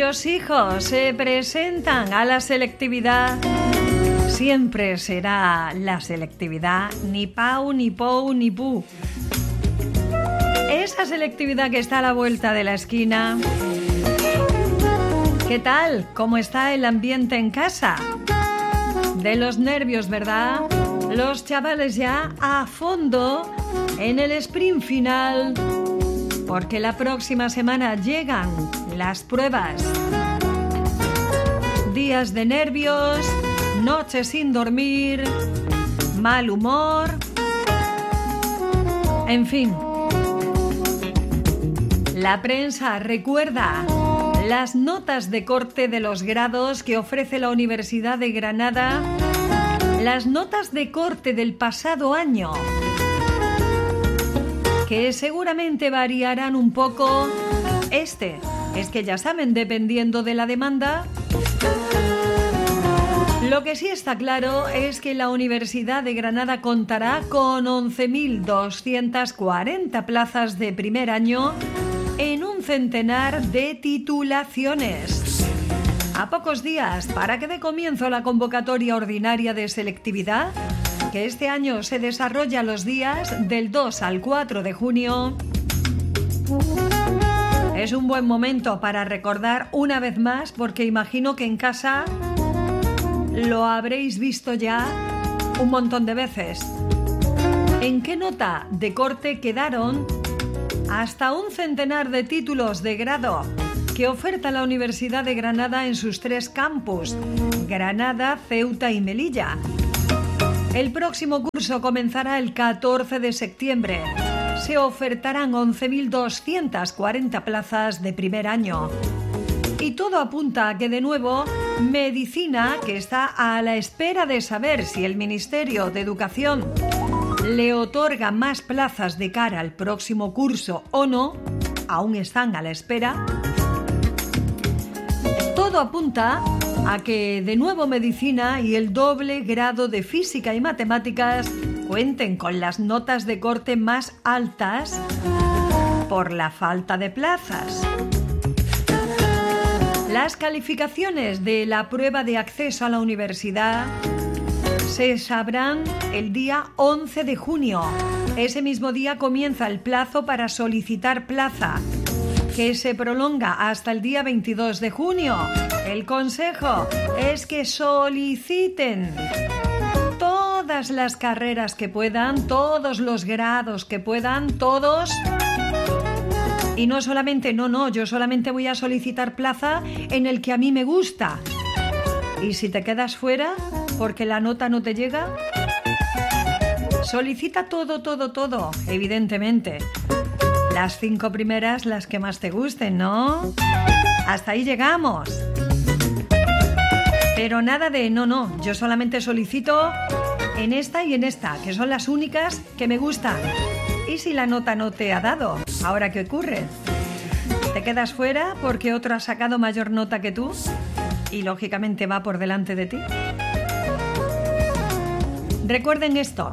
cuyos hijos se presentan a la selectividad, siempre será la selectividad, ni pau, ni pou, ni pu. Esa selectividad que está a la vuelta de la esquina. ¿Qué tal? ¿Cómo está el ambiente en casa? De los nervios, ¿verdad? Los chavales ya a fondo en el sprint final, porque la próxima semana llegan las pruebas. Días de nervios, noches sin dormir, mal humor, en fin. La prensa recuerda las notas de corte de los grados que ofrece la Universidad de Granada, las notas de corte del pasado año, que seguramente variarán un poco. Es que ya saben, dependiendo de la demanda. Lo que sí está claro es que la Universidad de Granada contará con 11.240 plazas de primer año en un centenar de titulaciones. A pocos días para que dé comienzo la convocatoria ordinaria de selectividad, que este año se desarrolla los días del 2 al 4 de junio, es un buen momento para recordar una vez más, porque imagino que en casa lo habréis visto ya un montón de veces. ¿En qué nota de corte quedaron hasta un centenar de títulos de grado que oferta la Universidad de Granada en sus 3 campus, Granada, Ceuta y Melilla? El próximo curso comenzará el 14 de septiembre. Se ofertarán 11.240 plazas de primer año. Y todo apunta a que, de nuevo, Medicina, que está a la espera de saber si el Ministerio de Educación le otorga más plazas de cara al próximo curso o no, aún están a la espera. Todo apunta a que, de nuevo, Medicina y el doble grado de Física y Matemáticas cuenten con las notas de corte más altas por la falta de plazas. Las calificaciones de la prueba de acceso a la universidad se sabrán el día 11 de junio. Ese mismo día comienza el plazo para solicitar plaza, que se prolonga hasta el día 22 de junio. El consejo es que soliciten todas las carreras que puedan, todos los grados que puedan, todos. Y no solamente, yo solamente voy a solicitar plaza en el que a mí me gusta. Y si te quedas fuera porque la nota no te llega, solicita todo, evidentemente. Las 5 primeras, las que más te gusten, ¿no? Hasta ahí llegamos. Pero nada de yo solamente solicito en esta y en esta, que son las únicas que me gustan. ¿Y si la nota no te ha dado? ¿Ahora qué ocurre? ¿Te quedas fuera porque otro ha sacado mayor nota que tú? Y lógicamente va por delante de ti. Recuerden esto.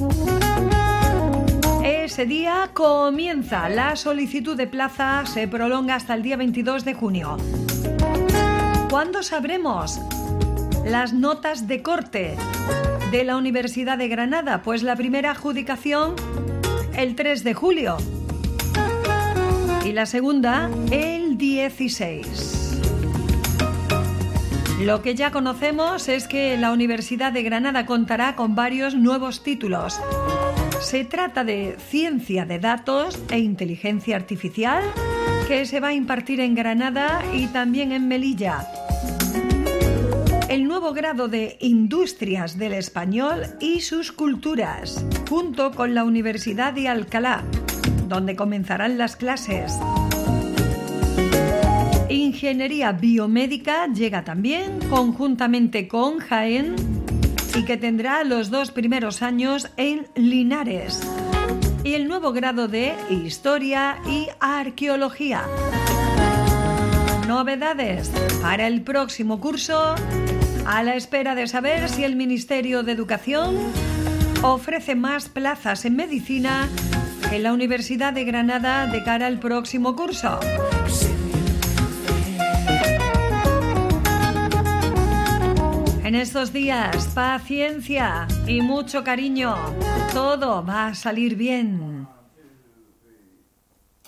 Ese día comienza la solicitud de plaza, se prolonga hasta el día 22 de junio. ¿Cuándo sabremos las notas de corte de la Universidad de Granada? Pues la primera adjudicación el 3 de julio y la segunda el 16. Lo que ya conocemos es que la Universidad de Granada contará con varios nuevos títulos. Se trata de Ciencia de Datos e Inteligencia Artificial, que se va a impartir en Granada y también en Melilla. El nuevo grado de Industrias del Español y sus Culturas, junto con la Universidad de Alcalá, donde comenzarán las clases. Ingeniería Biomédica llega también, conjuntamente con Jaén, y que tendrá los 2 primeros años en Linares. Y el nuevo grado de Historia y Arqueología. Novedades para el próximo curso, a la espera de saber si el Ministerio de Educación ofrece más plazas en medicina en la Universidad de Granada de cara al próximo curso. En estos días, paciencia y mucho cariño. Todo va a salir bien.